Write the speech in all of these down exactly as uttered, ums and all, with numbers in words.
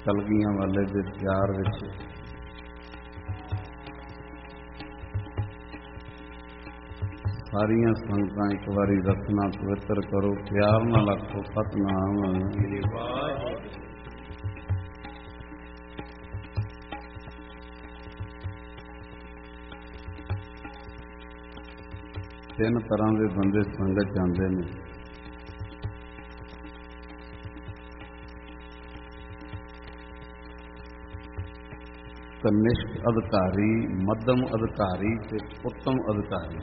ਕਲਗੀਆਂ ਵਾਲੇ ਦੇ ਪਿਆਰ ਵਿੱਚ ਸਾਰੀਆਂ ਸੰਗਤਾਂ ਇੱਕ ਵਾਰੀ ਰਸਨਾ ਪਵਿੱਤਰ ਕਰੋ, ਪਿਆਰ ਨਾਲ ਆਖੋ ਸਤਿਨਾਮ। ਤਿੰਨ ਤਰ੍ਹਾਂ ਦੇ ਬੰਦੇ ਸੰਗਤ ਜਾਂਦੇ ਨੇ। ਕਨਿਸ਼ਟ ਅਧਿਕਾਰੀ, ਮੱਧਮ ਅਧਿਕਾਰੀ ਤੇ ਉੱਤਮ ਅਧਿਕਾਰੀ।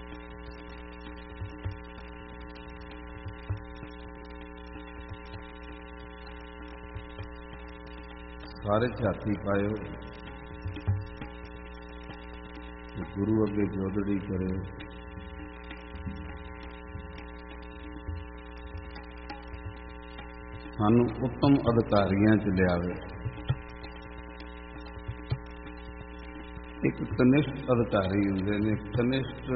ਸਾਰੇ ਝਾਤੀ ਪਾਇਓ, ਗੁਰੂ ਅੱਗੇ ਜੋਦੜੀ ਕਰੇ। ਸਾਨੂੰ ਉੱਤਮ ਅਧਿਕਾਰੀਆਂ 'ਚ ਲਿਆਵੇ। ਇੱਕ ਕਨਿਸ਼ਟ ਅਧਿਕਾਰੀ ਹੁੰਦੇ ਨੇ। ਕਨਿਸ਼ਟ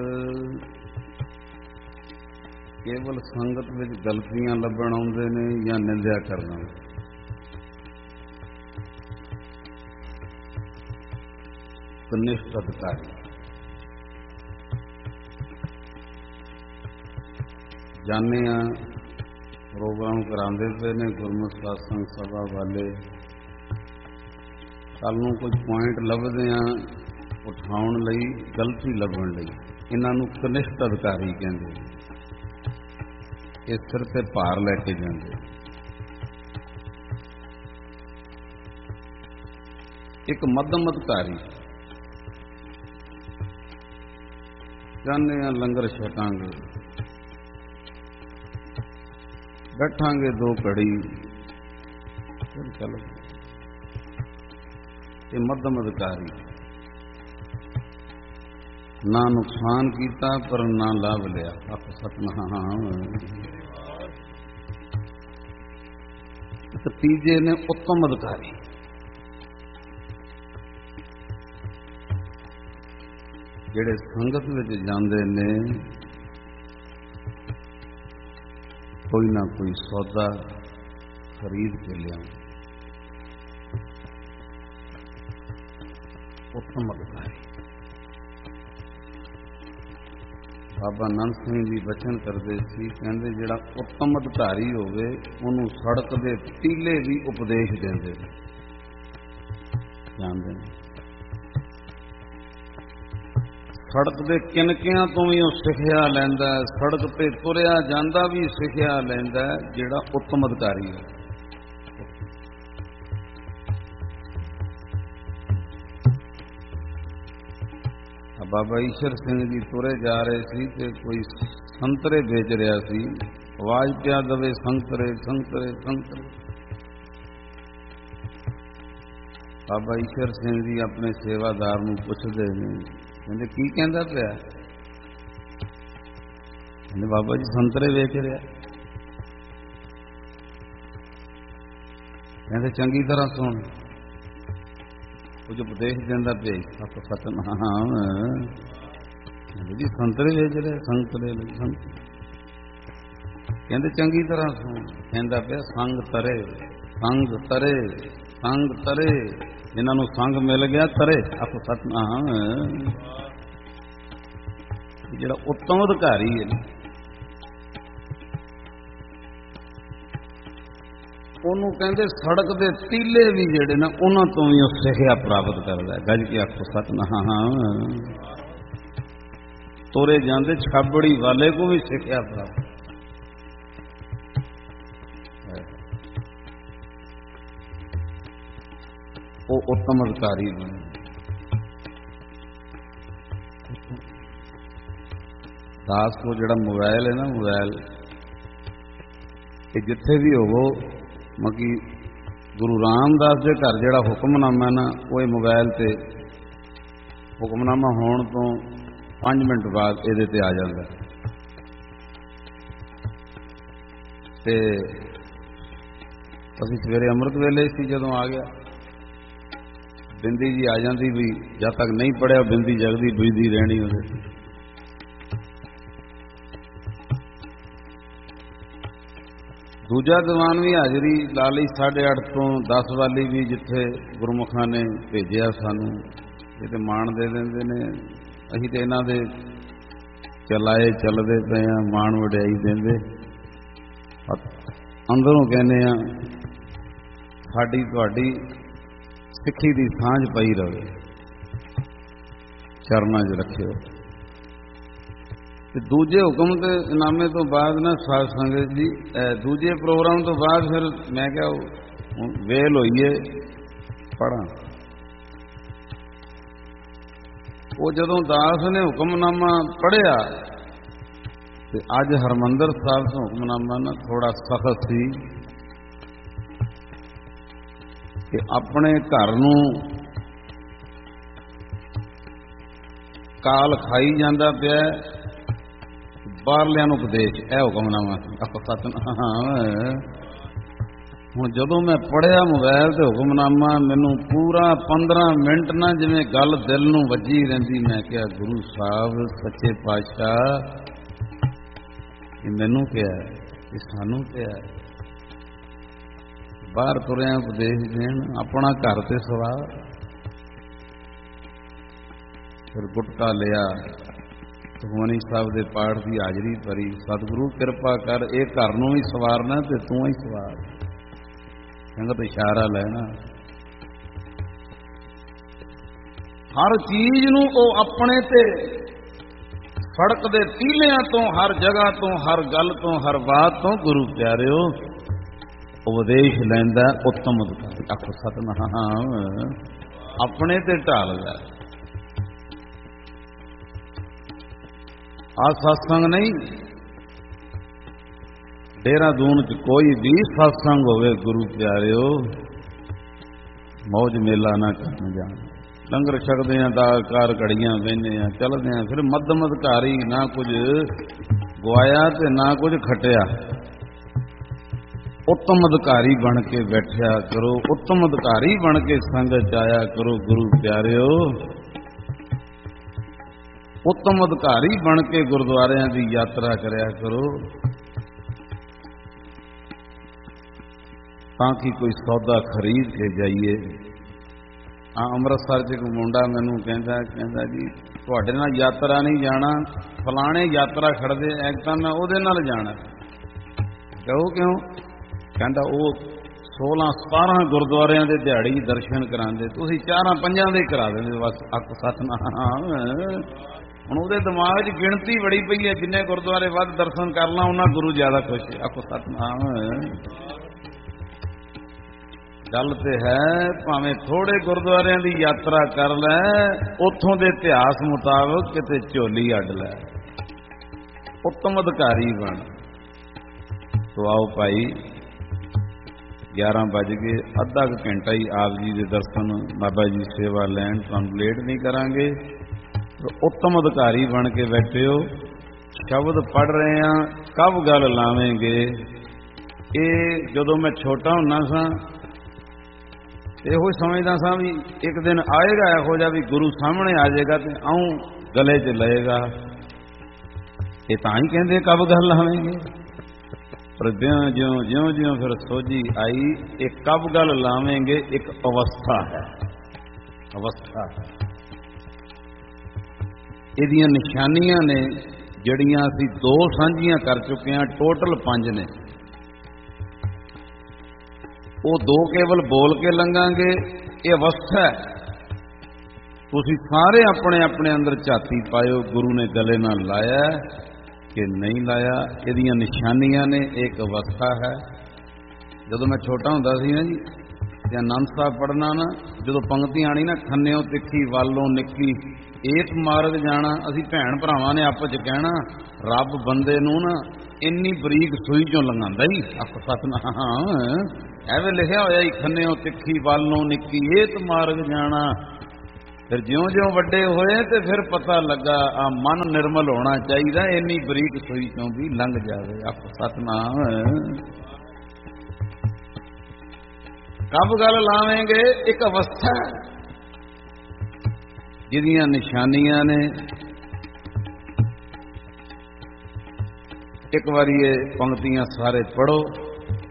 ਕੇਵਲ ਸੰਗਤ ਵਿੱਚ ਗਲਤੀਆਂ ਲੱਭਣ ਆਉਂਦੇ ਨੇ ਜਾਂ ਨਿੰਦਿਆ ਕਰਨਾ। ਕਨਿਸ਼ਟ ਅਧਿਕਾਰੀ ਜਾਣੇ ਆ, ਪ੍ਰੋਗਰਾਮ ਕਰਾਉਂਦੇ ਪਏ ਨੇ ਗੁਰਮਤਿ ਸਾਧੂ ਸਭਾ ਵਾਲੇ। ਕੱਲ ਨੂੰ ਕੁਝ ਪੁਆਇੰਟ ਲੱਭਦੇ ਆ ਉਠਾਉਣ ਲਈ, ਗਲਤੀ ਲੱਭਣ ਲਈ। ਇਹਨਾਂ ਨੂੰ ਕਨਿਸ਼ਟ ਅਧਿਕਾਰੀ ਕਹਿੰਦੇ। ਇਹ ਸਿਰ ਤੇ ਭਾਰ ਲੈ ਕੇ ਜਾਂਦੇ। ਇੱਕ ਮੱਧਮ ਅਧਿਕਾਰੀ ਜਾਣੇ ਆ, ਲੰਗਰ ਛਕਾਂਗੇ, ਬੈਠਾਂਗੇ ਦੋ ਘੜੀ, ਫਿਰ ਚਲੋ। ਇਹ ਮੱਧਮ ਅਧਿਕਾਰੀ, ਨਾ ਨੁਕਸਾਨ ਕੀਤਾ ਪਰ ਨਾ ਲਾਭ ਲਿਆ। ਆਪ ਸਤਿਨਾਮ। ਇੱਕ ਤੀਜੇ ਨੇ ਉੱਤਮ ਅਧਿਕਾਰੀ। ਜਿਹੜੇ ਸੰਗਤ ਵਿੱਚ ਜਾਂਦੇ ਨੇ, ਕੋਈ ਨਾ ਕੋਈ ਸੌਦਾ ਖਰੀਦ ਕੇ ਲਿਆਉਂਦੇ। ਉੱਤਮ ਅਧਿਕਾਰੀ। ਬਾਬਾ ਨੰਦ ਸਿੰਘ ਜੀ ਬਚਨ ਕਰਦੇ ਸੀ, ਕਹਿੰਦੇ ਜਿਹੜਾ ਉੱਤਮ ਅਧਿਕਾਰੀ ਹੋਵੇ ਉਹਨੂੰ ਸੜਕ ਦੇ ਟੀਲੇ ਵੀ ਉਪਦੇਸ਼ ਦਿੰਦੇ ਨੇ। ਜਾਣਦੇ ਨੇ ਸੜਕ ਦੇ ਕਿਨਕਿਆਂ ਤੋਂ ਵੀ ਉਹ ਸਿੱਖਿਆ ਲੈਂਦਾ, ਸੜਕ ਤੇ ਤੁਰਿਆ ਜਾਂਦਾ ਵੀ ਸਿੱਖਿਆ ਲੈਂਦਾ ਜਿਹੜਾ ਉੱਤਮ ਅਧਿਕਾਰੀ ਹੈ। ਬਾਬਾ ਈਸ਼ਰ ਸਿੰਘ ਜੀ ਤੁਰੇ ਜਾ ਰਹੇ ਸੀ ਤੇ ਕੋਈ ਸੰਤਰੇ ਵੇਚ ਰਿਹਾ ਸੀ। ਆਵਾਜ਼ ਪਿਆ ਦਵੇ ਸੰਤਰੇ ਸੰਤਰੇ ਸੰਤਰੇ। ਬਾਬਾ ਈਸ਼ਰ ਸਿੰਘ ਜੀ ਆਪਣੇ ਸੇਵਾਦਾਰ ਨੂੰ ਪੁੱਛਦੇ ਨੇ, ਕਹਿੰਦੇ ਕੀ ਕਹਿੰਦਾ ਪਿਆ? ਕਹਿੰਦੇ ਬਾਬਾ ਜੀ ਸੰਤਰੇ ਵੇਚ ਰਿਹਾ। ਕਹਿੰਦੇ ਚੰਗੀ ਤਰ੍ਹਾਂ ਸੁਣ, ਕੁਝ ਉਪਦੇਸ਼ ਦਿੰਦਾ ਪਿਆ। ਸਤ ਸਤਿਨਾਮ। ਕਹਿੰਦੇ ਜੀ ਸੰਤਰੇ ਵੇਚ ਰਿਹਾ, ਸੰਤਰੇ ਲਈ ਸੰਤਰੇ। ਕਹਿੰਦੇ ਚੰਗੀ ਤਰ੍ਹਾਂ ਸੁਣ, ਕਹਿੰਦਾ ਪਿਆ ਸੰਗ ਤਰੇ, ਸੰਗ ਤਰੇ, ਸੰਗ ਤਰੇ। ਜਿਨ੍ਹਾਂ ਨੂੰ ਸੰਗ ਮਿਲ ਗਿਆ ਤਰੇ। ਆਪ ਸਤਿਨਾਮ। ਜਿਹੜਾ ਉੱਤਮ ਅਧਿਕਾਰੀ ਹੈ ਉਹਨੂੰ ਕਹਿੰਦੇ ਸੜਕ ਦੇ ਤੀਲੇ ਵੀ ਜਿਹੜੇ ਨਾ ਉਹਨਾਂ ਤੋਂ ਵੀ ਉਹ ਸਿੱਖਿਆ ਪ੍ਰਾਪਤ ਕਰਦਾ। ਗੱਜ ਕੇ ਆਖੋ ਸਤਿਨਾਮ। ਤੋਰੇ ਜਾਂਦੇ ਛਾਬੜੀ ਵਾਲੇ ਕੋ ਵੀ ਸਿੱਖਿਆ ਪ੍ਰਾਪਤ। ਉਹ ਉੱਤਮ ਅਧਿਕਾਰੀ ਬਣੇ। ਦਾਸ ਕੋ ਜਿਹੜਾ ਮੋਬਾਈਲ ਹੈ ਨਾ, ਮੋਬਾਈਲ ਇਹ ਜਿੱਥੇ ਵੀ ਹੋਵੋ, ਮਗੀ ਗੁਰੂ ਰਾਮਦਾਸ ਦੇ ਘਰ ਜਿਹੜਾ ਹੁਕਮਨਾਮਾ ਨਾ, ਉਹ ਇਹ ਮੋਬਾਈਲ ਤੇ ਹੁਕਮਨਾਮਾ ਹੋਣ ਤੋਂ ਪੰਜ ਮਿੰਟ ਬਾਅਦ ਇਹਦੇ ਤੇ ਆ ਜਾਂਦਾ। ਤੇ ਅਸੀਂ ਸਵੇਰੇ ਅੰਮ੍ਰਿਤ ਵੇਲੇ ਸੀ, ਜਦੋਂ ਆ ਗਿਆ ਬਿੰਦੀ ਜੀ ਆ ਜਾਂਦੀ ਵੀ ਜਦ ਤੱਕ ਨਹੀਂ ਪੜਿਆ ਬਿੰਦੀ ਜਗਦੀ ਬੁਝਦੀ ਰਹਿਣੀ ਉਹਦੇ। ਦੂਜਾ ਦੀਵਾਨ ਵੀ ਹਾਜ਼ਰੀ ਲਾ ਲਈ ਸਾਢੇ ਅੱਠ ਤੋਂ ਦਸ ਵਾਲੀ ਵੀ, ਜਿੱਥੇ ਗੁਰਮੁਖਾਂ ਨੇ ਭੇਜਿਆ ਸਾਨੂੰ। ਇਹ ਤੇ ਮਾਣ ਦੇ ਦਿੰਦੇ ਨੇ, ਅਸੀਂ ਤੇ ਇਹਨਾਂ ਦੇ ਚਲਾਏ ਚੱਲਦੇ ਪਏ ਆ, ਮਾਣ ਵਡਿਆਈ ਦਿੰਦੇ। ਅੰਦਰੋਂ ਕਹਿੰਦੇ ਆ ਸਾਡੀ ਤੁਹਾਡੀ ਸਿੱਖੀ ਦੀ ਸਾਂਝ ਪਈ ਰਹੇ, ਚਰਨਾਂ 'ਚ ਰੱਖਿਓ। ਤੇ ਦੂਜੇ ਹੁਕਮ ਤੇ ਇਨਾਮੇ ਤੋਂ ਬਾਅਦ ਨਾ ਸਾਧ ਸੰਗਤ ਜੀ, ਦੂਜੇ ਪ੍ਰੋਗਰਾਮ ਤੋਂ ਬਾਅਦ ਫਿਰ ਮੈਂ ਕਿਹਾ ਵੇਲ ਹੋਈਏ ਪੜ੍ਹਾਂ। ਉਹ ਜਦੋਂ ਦਾਸ ਨੇ ਹੁਕਮਨਾਮਾ ਪੜ੍ਹਿਆ ਤੇ ਅੱਜ ਹਰਮੰਦਰ ਸਾਹਿਬ ਤੋਂ ਹੁਕਮਨਾਮਾ ਨਾ ਥੋੜਾ ਸਖਤ ਸੀ ਕਿ ਆਪਣੇ ਘਰ ਨੂੰ ਕਾਲ ਖਾਈ ਜਾਂਦਾ ਪਿਆ, ਬਾਹਰਲਿਆਂ ਨੂੰ ਉਪਦੇਸ਼। ਇਹ ਹੁਕਮਨਾਮਾ ਆਪਾਂ ਸਤਿਨਾਮ। ਹੁਣ ਜਦੋਂ ਮੈਂ ਪੜ੍ਹਿਆ ਮੋਬਾਈਲ ਤੇ ਹੁਕਮਨਾਮਾ, ਮੈਨੂੰ ਪੂਰਾ ਪੰਦਰਾਂ ਮਿੰਟ ਨਾ ਜਿਵੇਂ ਗੱਲ ਦਿਲ ਨੂੰ ਵੱਜੀ ਰਹਿੰਦੀ। ਮੈਂ ਕਿਹਾ ਗੁਰੂ ਸਾਹਿਬ ਸੱਚੇ ਪਾਤਸ਼ਾਹ, ਇਹ ਮੈਨੂੰ ਕਿਹਾ, ਇਹ ਸਾਨੂੰ ਕਿਹਾ, ਬਾਹਰ ਤੁਰਿਆ ਉਪਦੇਸ਼ ਦੇਣ, ਆਪਣਾ ਘਰ ਤੇ ਸਵਾਰ। ਫਿਰ ਗੁਟਕਾ ਲਿਆ, ਸੁਖਮਨੀ ਸਾਹਿਬ ਦੇ ਪਾਠ ਦੀ ਹਾਜ਼ਰੀ ਭਰੀ। ਸਤਿਗੁਰੂ ਕਿਰਪਾ ਕਰ, ਇਹ ਘਰ ਨੂੰ ਵੀ ਸਵਾਰਨਾ ਤੇ ਤੂੰ ਹੀ ਸਵਾਰ। ਸੰਗਤ ਇਸ਼ਾਰਾ ਲੈਣਾ, ਹਰ ਚੀਜ਼ ਨੂੰ ਉਹ ਆਪਣੇ ਤੇ ਸੜਕ ਦੇ ਤੀਲਿਆਂ ਤੋਂ, ਹਰ ਜਗ੍ਹਾ ਤੋਂ, ਹਰ ਗੱਲ ਤੋਂ, ਹਰ ਬਾਤ ਤੋਂ ਗੁਰੂ ਪਿਆਰਿਓ ਉਪਦੇਸ਼ ਲੈਂਦਾ ਉੱਤਮ ਅਧਿਕਾਰੀ। ਆਖੋ ਸਤਿਨਾਮ। ਆਪਣੇ ਤੇ ਢਾਲਦਾ। ਆ ਸਤਸੰਗ ਨਹੀਂ, ਦੇਹਰਾਦੂਨ ਚ ਕੋਈ ਵੀ ਸਤਸੰਗ ਹੋਵੇ ਗੁਰੂ ਪਿਆਰਿਓ, ਮੌਜ ਮੇਲਾ ਨਾ ਕਰਨ ਜਾਣ। ਲੰਗਰ ਛਕਦੇ ਆ, ਦਾ ਕਾਰ ਘੜੀਆਂ ਬਹਿੰਦੇ ਆ, ਚੱਲਦੇ ਆ। ਫਿਰ ਮੱਧਮ ਅਧਿਕਾਰੀ, ਨਾ ਕੁਝ ਗਵਾਇਆ ਤੇ ਨਾ ਕੁਝ ਖਟਿਆ। ਉੱਤਮ ਅਧਿਕਾਰੀ ਬਣ ਕੇ ਬੈਠਿਆ ਕਰੋ, ਉੱਤਮ ਅਧਿਕਾਰੀ ਬਣ ਕੇ ਸੰਗਤ ਚ ਆਇਆ ਕਰੋ ਗੁਰੂ ਪਿਆਰਿਓ। ਉੱਤਮ ਅਧਿਕਾਰੀ ਬਣ ਕੇ ਗੁਰਦੁਆਰਿਆਂ ਦੀ ਯਾਤਰਾ ਕਰਿਆ ਕਰੋ, ਤਾਂ ਕਿ ਕੋਈ ਸੌਦਾ ਖਰੀਦ ਕੇ ਜਾਈਏ। ਆ ਅੰਮ੍ਰਿਤਸਰ 'ਚ ਇੱਕ ਮੁੰਡਾ ਮੈਨੂੰ ਕਹਿੰਦਾ ਕਹਿੰਦਾ ਜੀ ਤੁਹਾਡੇ ਨਾਲ ਯਾਤਰਾ ਨਹੀਂ ਜਾਣਾ, ਫਲਾਣੇ ਯਾਤਰਾ ਖੜਦੇ ਐ ਤਾਂ ਮੈਂ ਉਹਦੇ ਨਾਲ ਜਾਣਾ। ਕਹੋ ਕਿਉਂ? ਕਹਿੰਦਾ ਉਹ ਸੋਲਾਂ ਸਤਾਰਾਂ ਗੁਰਦੁਆਰਿਆਂ ਦੇ ਦਿਹਾੜੀ ਦਰਸ਼ਨ ਕਰਾਉਂਦੇ, ਤੁਸੀਂ ਚਾਰਾਂ ਪੰਜਾਂ ਦੇ ਕਰਾ ਦਿੰਦੇ ਬਸ। ਅੱਖ ਸਤਨਾਮ। ਹੁਣ ਉਹਦੇ ਦਿਮਾਗ 'ਚ ਗਿਣਤੀ ਬੜੀ ਪਈ ਹੈ, ਜਿੰਨੇ ਗੁਰਦੁਆਰੇ ਵੱਧ ਦਰਸ਼ਨ ਕਰ ਲਾਂ ਉਹਨਾਂ ਗੁਰੂ ਜ਼ਿਆਦਾ ਖੁਸ਼ ਹੈ। ਆਖੋ ਸਤਨਾਮ। ਗੱਲ ਤੇ ਹੈ, ਭਾਵੇਂ ਥੋੜੇ ਗੁਰਦੁਆਰਿਆਂ ਦੀ ਯਾਤਰਾ ਕਰ ਲੈ, ਉੱਥੋਂ ਦੇ ਇਤਿਹਾਸ ਮੁਤਾਬਕ ਕਿਤੇ ਝੋਲੀ ਅੱਡ ਲੈ, ਉੱਤਮ ਅਧਿਕਾਰੀ ਬਣ। ਸੋ ਆਓ ਭਾਈ, ਗਿਆਰਾਂ ਵੱਜ ਗਏ, ਅੱਧਾ ਕੁ ਘੰਟਾ ਹੀ ਆਪ ਜੀ ਦੇ ਦਰਸ਼ਨ, ਬਾਬਾ ਜੀ ਸੇਵਾ ਲੈਣ, ਤੁਹਾਨੂੰ ਲੇਟ ਨਹੀਂ ਕਰਾਂਗੇ। ਉੱਤਮ ਅਧਿਕਾਰੀ ਬਣ ਕੇ ਬੈਠਿਓ। ਸ਼ਬਦ ਪੜ੍ਹ ਰਹੇ ਆ, ਕਬ ਗੱਲ ਲਾਵੇਂਗੇ। ਇਹ ਜਦੋਂ ਮੈਂ ਛੋਟਾ ਹੁੰਦਾ ਸਾਂ, ਇਹੋ ਸਮਝਦਾ ਸਾਂ ਵੀ ਇੱਕ ਦਿਨ ਆਏਗਾ ਇਹੋ ਜਿਹਾ ਵੀ ਗੁਰੂ ਸਾਹਮਣੇ ਆ ਜਾਏਗਾ ਤੇ ਆਉਂ ਗਲੇ 'ਚ ਲਏਗਾ। ਇਹ ਤਾਂ ਹੀ ਕਹਿੰਦੇ ਕਬ ਗੱਲ ਲਾਵੇਂਗੇ। ਪਰ ਜਿਉਂ ਜਿਉਂ ਜਿਉਂ ਜਿਉਂ ਫਿਰ ਸੋਝੀ ਆਈ, ਇਹ ਕਬ ਗੱਲ ਲਾਵੇਂਗੇ ਇੱਕ ਅਵਸਥਾ ਹੈ, ਅਵਸਥਾ। ਇਹਦੀਆਂ ਨਿਸ਼ਾਨੀਆਂ ਨੇ ਜਿਹੜੀਆਂ ਅਸੀਂ ਦੋ ਸਾਂਝੀਆਂ ਕਰ ਚੁੱਕੇ ਹਾਂ, ਟੋਟਲ ਪੰਜ ਨੇ। ਉਹ ਦੋ ਕੇਵਲ ਬੋਲ ਕੇ ਲੰਘਾਂਗੇ, ਇਹ ਅਵਸਥਾ ਹੈ। ਤੁਸੀਂ ਸਾਰੇ ਆਪਣੇ ਆਪਣੇ ਅੰਦਰ ਝਾਤੀ ਪਾਇਓ, ਗੁਰੂ ਨੇ ਗਲੇ ਨਾਲ ਲਾਇਆ ਕਿ ਨਹੀਂ ਲਾਇਆ। ਇਹਦੀਆਂ ਨਿਸ਼ਾਨੀਆਂ ਨੇ, ਇੱਕ ਅਵਸਥਾ ਹੈ। ਜਦੋਂ ਮੈਂ ਛੋਟਾ ਹੁੰਦਾ ਸੀ ਨਾ ਜੀ, ਤੇ ਆਨੰਦ ਸਾਹਿਬ ਪੜ੍ਹਨਾ ਨਾ, ਜਦੋਂ ਪੰਕਤੀ ਆਣੀ ਨਾ, ਖੰਨਿਓ ਤਿੱਖੀ ਵਾਲੋਂ ਨਿੱਕੀ ਏਕ ਮਾਰਗ ਜਾਣਾ, ਅਸੀਂ ਭੈਣ ਭਰਾਵਾਂ ਨੇ ਆਪਸ 'ਚ ਕਹਿਣਾ, ਰੱਬ ਬੰਦੇ ਨੂੰ ਨਾ ਇੰਨੀ ਬਰੀਕ ਸੂਈ ਚੋਂ ਲੰਘਾਉਂਦਾ ਹੀ। ਆਪ ਸਤਨਾਮ। ਐਵੇਂ ਲਿਖਿਆ ਹੋਇਆ ਹੀ, ਖੰਨਿਓ ਤਿੱਖੀ ਵਾਲੋਂ ਨਿੱਕੀ ਏਕ ਮਾਰਗ ਜਾਣਾ। ਫਿਰ ਜਿਉਂ ਜਿਉਂ ਵੱਡੇ ਹੋਏ ਤੇ ਫਿਰ ਪਤਾ ਲੱਗਾ ਆ ਮਨ ਨਿਰਮਲ ਹੋਣਾ ਚਾਹੀਦਾ, ਇੰਨੀ ਬਰੀਕ ਸੂਈ ਚੋਂ ਵੀ ਲੰਘ ਜਾਵੇ। ਆਪ ਸਤਨਾਮ। ਕਬ ਗੱਲ ਲਾਵੇਂਗੇ ਇੱਕ ਅਵਸਥਾ ਜਿਹਦੀਆਂ ਨਿਸ਼ਾਨੀਆਂ ਨੇ। ਇੱਕ ਵਾਰੀ ਇਹ ਪੰਕਤੀਆਂ ਸਾਰੇ ਪੜ੍ਹੋ,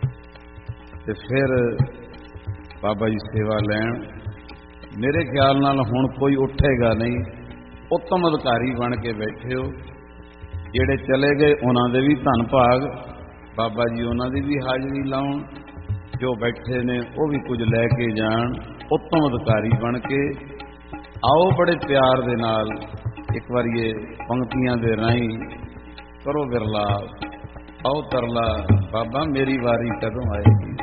ਤੇ ਫਿਰ ਬਾਬਾ ਜੀ ਸੇਵਾ ਲੈਣ। ਮੇਰੇ ਖਿਆਲ ਨਾਲ ਹੁਣ ਕੋਈ ਉੱਠੇਗਾ ਨਹੀਂ, ਉੱਤਮ ਅਧਿਕਾਰੀ ਬਣ ਕੇ ਬੈਠੇ ਹੋ। ਜਿਹੜੇ ਚਲੇ ਗਏ ਉਹਨਾਂ ਦੇ ਵੀ ਧੰਨ ਭਾਗ, ਬਾਬਾ ਜੀ ਉਹਨਾਂ ਦੀ ਵੀ ਹਾਜ਼ਰੀ ਲਾਉਣ, ਜੋ ਬੈਠੇ ਨੇ ਉਹ ਵੀ ਕੁਝ ਲੈ ਕੇ ਜਾਣ, ਉੱਤਮ ਅਧਿਕਾਰੀ ਬਣ ਕੇ ਆਓ। ਬੜੇ ਪਿਆਰ ਦੇ ਨਾਲ ਇੱਕ ਵਾਰੀ ਇਹ ਪੰਕਤੀਆਂ ਦੇ ਰਾਹੀਂ ਕਰੋ ਵਿਰਲਾਪ, ਆਓ ਤਰਲਾ, ਬਾਬਾ ਮੇਰੀ ਵਾਰੀ ਕਦੋਂ ਆਏਗੀ।